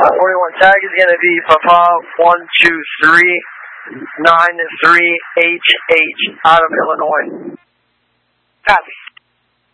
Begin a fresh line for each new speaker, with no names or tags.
41 tag is going to be Papa 12393HH out of Illinois.
Copy.